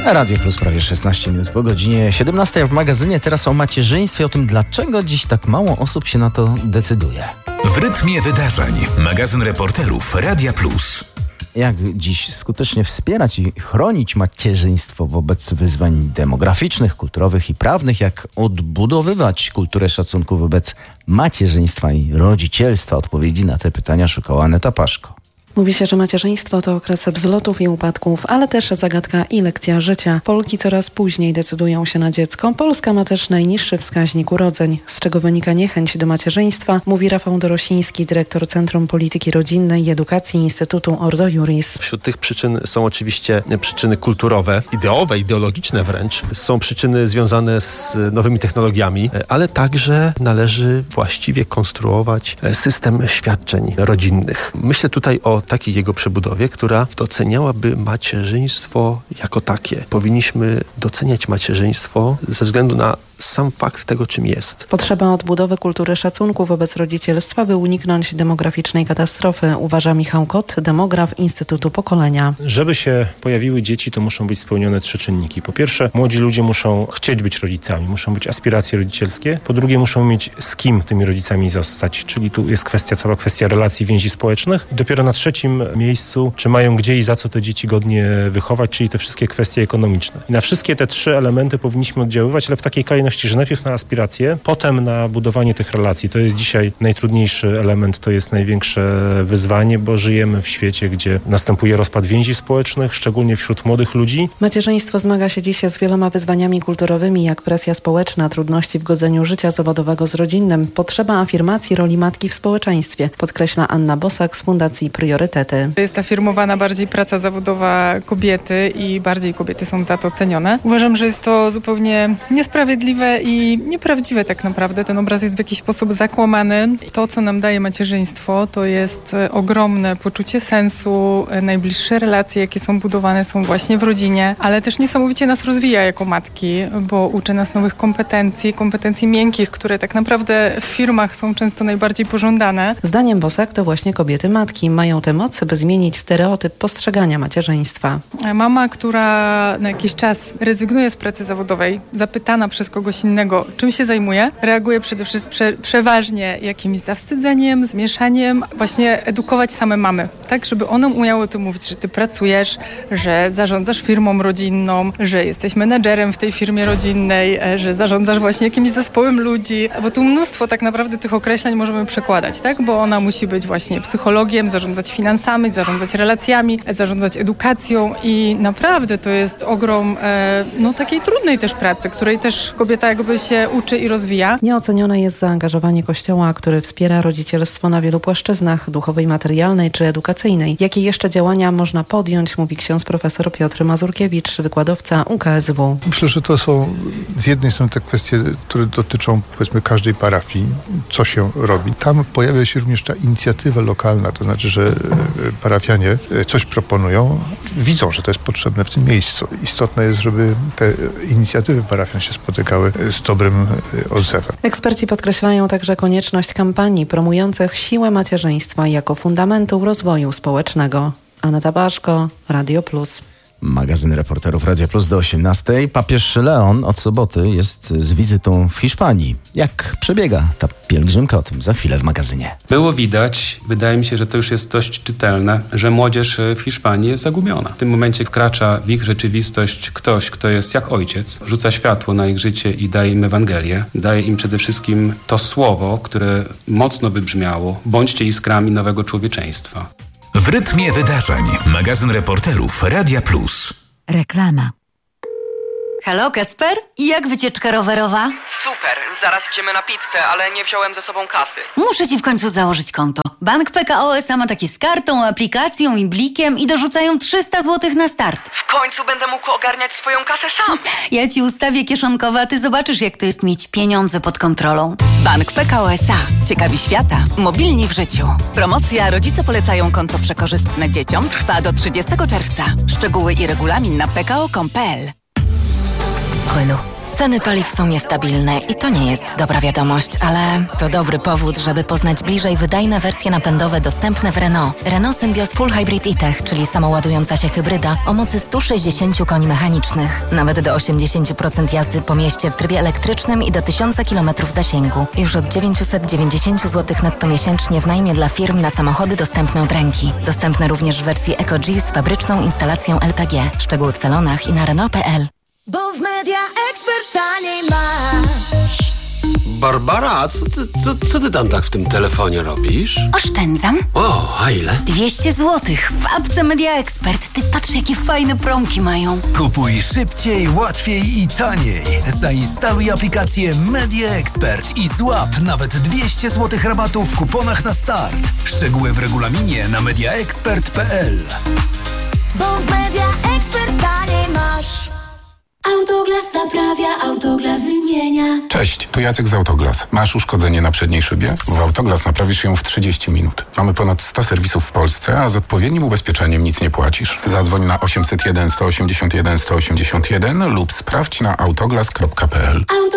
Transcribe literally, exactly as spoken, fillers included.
Radio Plus prawie szesnaście minut po godzinie siedemnastej, a w magazynie teraz o macierzyństwie, o tym, dlaczego dziś tak mało osób się na to decyduje. W rytmie wydarzeń. Magazyn reporterów Radia Plus. Jak dziś skutecznie wspierać i chronić macierzyństwo wobec wyzwań demograficznych, kulturowych i prawnych, jak odbudowywać kulturę szacunku wobec macierzyństwa i rodzicielstwa. Odpowiedzi na te pytania szukała Aneta Paszko. Mówi się, że macierzyństwo to okres wzlotów i upadków, ale też zagadka i lekcja życia. Polki coraz później decydują się na dziecko. Polska ma też najniższy wskaźnik urodzeń, z czego wynika niechęć do macierzyństwa, mówi Rafał Dorosiński, dyrektor Centrum Polityki Rodzinnej i Edukacji Instytutu Ordo Iuris. Wśród tych przyczyn są oczywiście przyczyny kulturowe, ideowe, ideologiczne wręcz. Są przyczyny związane z nowymi technologiami, ale także należy właściwie konstruować system świadczeń rodzinnych. Myślę tutaj o takiej jego przebudowie, która doceniałaby macierzyństwo jako takie. Powinniśmy doceniać macierzyństwo ze względu na sam fakt tego, czym jest. Potrzeba odbudowy kultury szacunku wobec rodzicielstwa, by uniknąć demograficznej katastrofy, uważa Michał Kot, demograf Instytutu Pokolenia. Żeby się pojawiły dzieci, to muszą być spełnione trzy czynniki. Po pierwsze, młodzi ludzie muszą chcieć być rodzicami, muszą być aspiracje rodzicielskie. Po drugie, muszą mieć z kim tymi rodzicami zostać, czyli tu jest kwestia, cała kwestia relacji, więzi społecznych. I dopiero na trzecim miejscu, czy mają gdzie i za co te dzieci godnie wychować, czyli te wszystkie kwestie ekonomiczne. I na wszystkie te trzy elementy powinniśmy oddziaływać, ale w takiej kolejności, że najpierw na aspiracje, potem na budowanie tych relacji. To jest dzisiaj najtrudniejszy element, to jest największe wyzwanie, bo żyjemy w świecie, gdzie następuje rozpad więzi społecznych, szczególnie wśród młodych ludzi. Macierzyństwo zmaga się dziś z wieloma wyzwaniami kulturowymi, jak presja społeczna, trudności w godzeniu życia zawodowego z rodzinnym, potrzeba afirmacji roli matki w społeczeństwie, podkreśla Anna Bosak z Fundacji Priorytety. Jest afirmowana bardziej praca zawodowa kobiety i bardziej kobiety są za to cenione. Uważam, że jest to zupełnie niesprawiedliwe i nieprawdziwe tak naprawdę. Ten obraz jest w jakiś sposób zakłamany. To, co nam daje macierzyństwo, to jest ogromne poczucie sensu, najbliższe relacje, jakie są budowane, są właśnie w rodzinie, ale też niesamowicie nas rozwija jako matki, bo uczy nas nowych kompetencji, kompetencji miękkich, które tak naprawdę w firmach są często najbardziej pożądane. Zdaniem Bosak to właśnie kobiety matki mają tę moc, by zmienić stereotyp postrzegania macierzyństwa. Mama, która na jakiś czas rezygnuje z pracy zawodowej, zapytana przez kogoś innego, czym się zajmuje, reaguje przede wszystkim prze, przeważnie jakimś zawstydzeniem, zmieszaniem, właśnie edukować same mamy, tak, żeby one umiały o tym mówić, że ty pracujesz, że zarządzasz firmą rodzinną, że jesteś menedżerem w tej firmie rodzinnej, że zarządzasz właśnie jakimś zespołem ludzi, bo tu mnóstwo tak naprawdę tych określeń możemy przekładać, tak, bo ona musi być właśnie psychologiem, zarządzać finansami, zarządzać relacjami, zarządzać edukacją i naprawdę to jest ogrom e, no takiej trudnej też pracy, której też kobieta jakby się uczy i rozwija. Nieocenione jest zaangażowanie Kościoła, który wspiera rodzicielstwo na wielu płaszczyznach, duchowej, materialnej czy edukacyjnej. Jakie jeszcze działania można podjąć, mówi ksiądz profesor Piotr Mazurkiewicz, wykładowca U K S W. Myślę, że to są z jednej strony te kwestie, które dotyczą powiedzmy każdej parafii, co się robi. Tam pojawia się również ta inicjatywa lokalna, to znaczy, że parafianie coś proponują, widzą, że to jest potrzebne w tym miejscu. Istotne jest, żeby te inicjatywy parafian się spotykały z dobrym odzewem. Eksperci podkreślają także konieczność kampanii promujących siłę macierzyństwa jako fundamentu rozwoju społecznego. Aneta Paszko, Radio Plus. Magazyn reporterów Radia Plus do osiemnastej. Papież Leon od soboty jest z wizytą w Hiszpanii. Jak przebiega ta pielgrzymka? O tym za chwilę w magazynie. Było widać, wydaje mi się, że to już jest dość czytelne, że młodzież w Hiszpanii jest zagubiona. W tym momencie wkracza w ich rzeczywistość ktoś, kto jest jak ojciec, rzuca światło na ich życie i daje im Ewangelię. Daje im przede wszystkim to słowo, które mocno wybrzmiało: bądźcie iskrami nowego człowieczeństwa. W rytmie wydarzeń. Magazyn reporterów Radia Plus. Reklama. Halo, Kacper? Jak wycieczka rowerowa? Super, zaraz idziemy na pizzę, ale nie wziąłem ze sobą kasy. Muszę ci w końcu założyć konto. Bank P K O S A ma takie z kartą, aplikacją i blikiem i dorzucają trzysta złotych na start. W końcu będę mógł ogarniać swoją kasę sam. Ja ci ustawię kieszonkowe, a ty zobaczysz, jak to jest mieć pieniądze pod kontrolą. Bank P K O S A. Ciekawi świata. Mobilni w życiu. Promocja Rodzice polecają konto przekorzystne dzieciom trwa do trzydziestego czerwca. Szczegóły i regulamin na p k o kropka com kropka p l. Renault. Ceny paliw są niestabilne i to nie jest dobra wiadomość, ale to dobry powód, żeby poznać bliżej wydajne wersje napędowe dostępne w Renault. Renault Symbioz Full Hybrid e-Tech, czyli samoładująca się hybryda o mocy sto sześćdziesiąt koni mechanicznych. Nawet do osiemdziesiąt procent jazdy po mieście w trybie elektrycznym i do tysiąc kilometrów zasięgu. Już od dziewięćset dziewięćdziesiąt złotych netto miesięcznie w najmie dla firm na samochody dostępne od ręki. Dostępne również w wersji EcoG z fabryczną instalacją L P G. Szczegóły w salonach i na Renault kropka p l. Bo w Media Expert taniej masz. Barbara, a co ty, co, co ty tam tak w tym telefonie robisz? Oszczędzam. O, a ile? dwieście złotych w apce Media Expert. Ty patrz, jakie fajne promki mają. Kupuj szybciej, łatwiej i taniej. Zainstaluj aplikację Media Expert i złap nawet dwieście złotych rabatu w kuponach na start. Szczegóły w regulaminie na media expert kropka p l. Bo w Media Expert taniej masz. Autoglas naprawia, Autoglas wymienia. Cześć, tu Jacek z Autoglas. Masz uszkodzenie na przedniej szybie? W Autoglas naprawisz ją w trzydzieści minut. Mamy ponad sto serwisów w Polsce, a z odpowiednim ubezpieczeniem nic nie płacisz. Zadzwoń na osiemset jeden sto osiemdziesiąt jeden sto osiemdziesiąt jeden lub sprawdź na autoglas kropka p l.